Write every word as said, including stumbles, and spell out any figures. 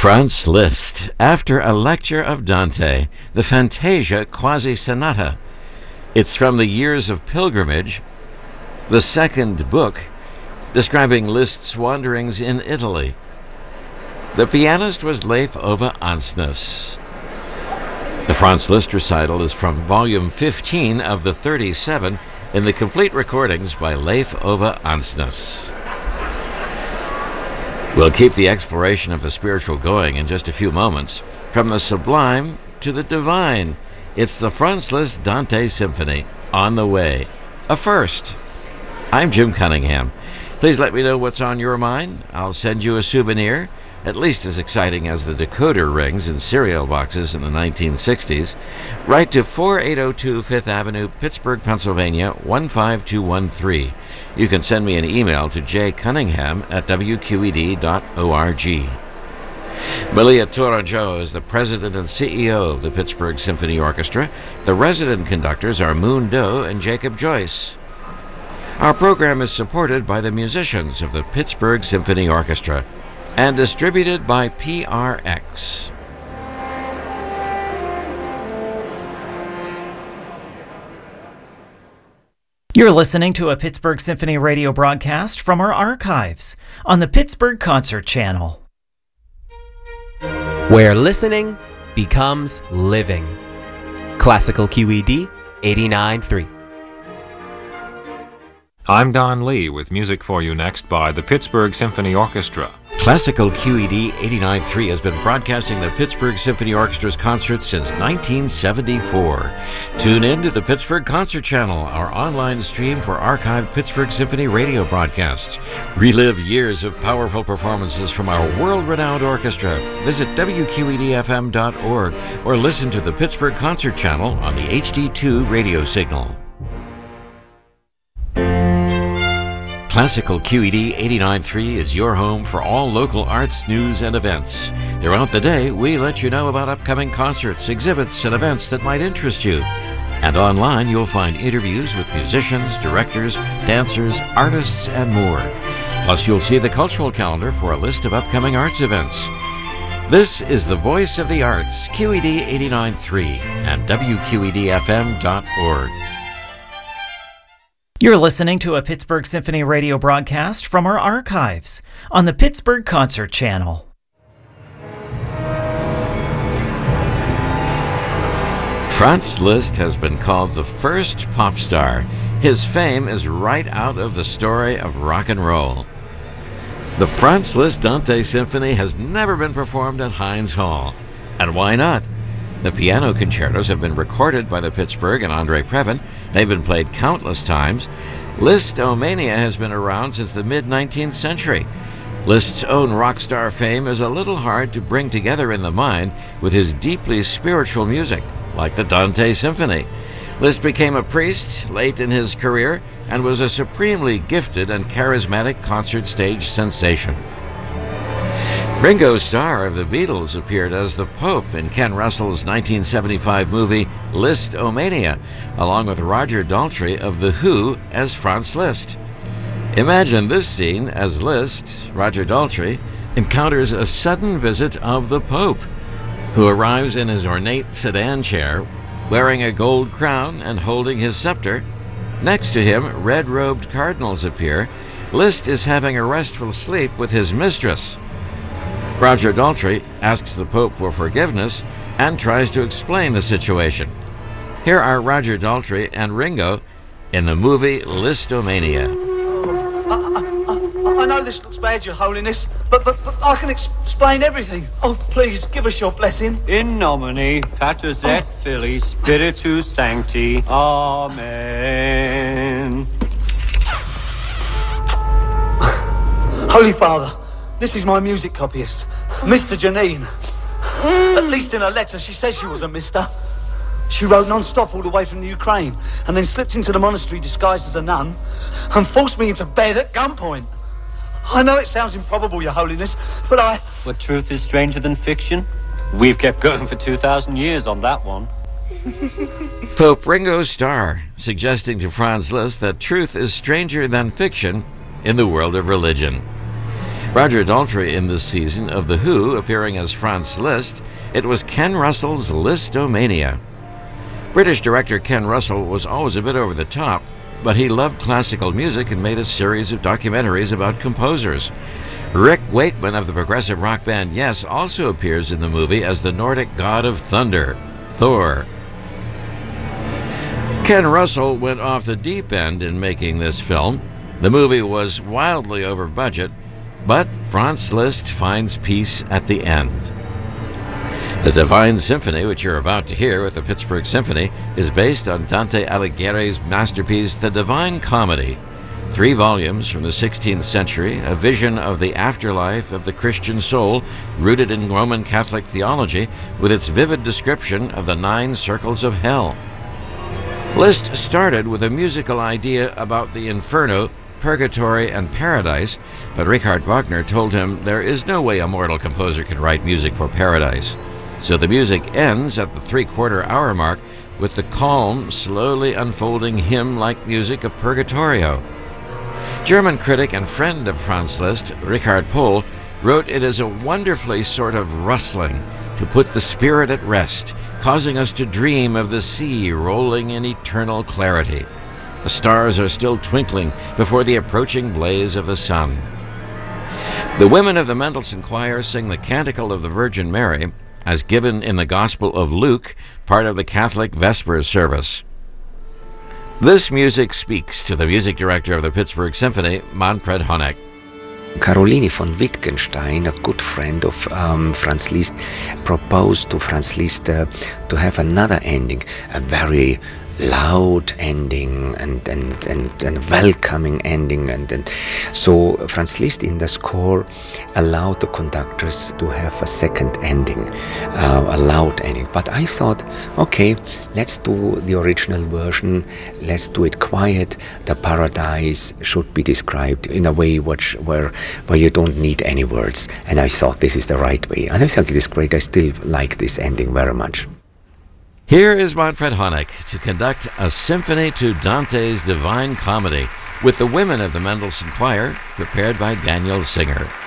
Franz Liszt, after a lecture of Dante, the Fantasia Quasi Sonata. It's from the Years of Pilgrimage, the second book describing Liszt's wanderings in Italy. The pianist was Leif Ove Ansnes. The Franz Liszt recital is from volume fifteen of the thirty-seven in the complete recordings by Leif Ove Ansnes. We'll keep the exploration of the spiritual going in just a few moments. From the sublime to the divine, it's the Franz Liszt Dante Symphony on the way. A first. I'm Jim Cunningham. Please let me know what's on your mind. I'll send you a souvenir, at least as exciting as the decoder rings in cereal boxes in the nineteen sixties. Write to forty-eight oh two Fifth Avenue, Pittsburgh, Pennsylvania, one five two one three. You can send me an email to j cunningham at w q e d dot org. Malia Tourangeau is the president and C E O of the Pittsburgh Symphony Orchestra. The resident conductors are Moon Doe and Jacob Joyce. Our program is supported by the musicians of the Pittsburgh Symphony Orchestra and distributed by P R X. You're listening to a Pittsburgh Symphony radio broadcast from our archives on the Pittsburgh Concert Channel, where listening becomes living. Classical Q E D eighty-nine point three. I'm Don Lee with music for you next by the Pittsburgh Symphony Orchestra. Classical Q E D eighty-nine point three has been broadcasting the Pittsburgh Symphony Orchestra's concerts since nineteen seventy-four. Tune in to the Pittsburgh Concert Channel, our online stream for archived Pittsburgh Symphony radio broadcasts. Relive years of powerful performances from our world-renowned orchestra. Visit w q e d f m dot org or listen to the Pittsburgh Concert Channel on the H D two radio signal. Classical Q E D eighty-nine point three is your home for all local arts, news, and events. Throughout the day, we let you know about upcoming concerts, exhibits, and events that might interest you. And online, you'll find interviews with musicians, directors, dancers, artists, and more. Plus, you'll see the cultural calendar for a list of upcoming arts events. This is the Voice of the Arts, Q E D eighty-nine point three, and w q e d f m dot org. You're listening to a Pittsburgh Symphony radio broadcast from our archives on the Pittsburgh Concert Channel. Franz Liszt has been called the first pop star. His fame is right out of the story of rock and roll. The Franz Liszt Dante Symphony has never been performed at Heinz Hall. And why not? The piano concertos have been recorded by the Pittsburgh and Andre Previn. They've been played countless times. Listomania has been around since the mid-nineteenth century. Liszt's own rock star fame is a little hard to bring together in the mind with his deeply spiritual music, like the Dante Symphony. Liszt became a priest late in his career and was a supremely gifted and charismatic concert stage sensation. Ringo Starr of the Beatles appeared as the Pope in Ken Russell's nineteen seventy-five movie Listomania, along with Roger Daltrey of The Who as Franz Liszt. Imagine this scene as Liszt, Roger Daltrey, encounters a sudden visit of the Pope, who arrives in his ornate sedan chair, wearing a gold crown and holding his scepter. Next to him, red-robed cardinals appear. Liszt is having a restful sleep with his mistress. Roger Daltrey asks the Pope for forgiveness and tries to explain the situation. Here are Roger Daltrey and Ringo in the movie Listomania. I, I, I know this looks bad, Your Holiness, but, but, but I can ex- explain everything. Oh, please, give us your blessing. In nomine Patris et Filii Spiritus Sancti. Amen. Holy Father, this is my music copyist, Mister Janine. Mm. At least in her letter, she says she was a mister. She rode non-stop all the way from the Ukraine and then slipped into the monastery disguised as a nun and forced me into bed at gunpoint. I know it sounds improbable, Your Holiness, but I... But truth is stranger than fiction. We've kept going for two thousand years on that one. Pope Ringo Starr, suggesting to Franz Liszt that truth is stranger than fiction in the world of religion. Roger Daltrey in this season of The Who appearing as Franz Liszt, it was Ken Russell's Listomania. British director Ken Russell was always a bit over the top, but he loved classical music and made a series of documentaries about composers. Rick Wakeman of the progressive rock band Yes also appears in the movie as the Nordic god of thunder, Thor. Ken Russell went off the deep end in making this film. The movie was wildly over budget, but Franz Liszt finds peace at the end. The Divine Symphony, which you're about to hear with the Pittsburgh Symphony, is based on Dante Alighieri's masterpiece, The Divine Comedy. Three volumes from the sixteenth century, a vision of the afterlife of the Christian soul, rooted in Roman Catholic theology, with its vivid description of the nine circles of hell. Liszt started with a musical idea about the Inferno, Purgatory, and Paradise, but Richard Wagner told him there is no way a mortal composer can write music for Paradise. So the music ends at the three-quarter hour mark with the calm, slowly unfolding hymn-like music of Purgatorio. German critic and friend of Franz Liszt, Richard Pohl, wrote it is a wonderfully sort of rustling to put the spirit at rest, causing us to dream of the sea rolling in eternal clarity. The stars are still twinkling before the approaching blaze of the sun. The women of the Mendelssohn Choir sing the Canticle of the Virgin Mary, as given in the Gospel of Luke, part of the Catholic Vespers service. This music speaks to the music director of the Pittsburgh Symphony, Manfred Honeck. Caroline von Wittgenstein, a good friend of um, Franz Liszt, proposed to Franz Liszt uh, to have another ending, a very loud ending and and and, and welcoming ending, and, and so Franz Liszt in the score allowed the conductors to have a second ending, uh, a loud ending. But I thought, okay, let's do the original version, let's do it quiet. The paradise should be described in a way which where where you don't need any words, and I thought this is the right way, and I think it is great. I still like this ending very much. Here is Manfred Honeck to conduct a symphony to Dante's Divine Comedy with the women of the Mendelssohn Choir, prepared by Daniel Singer.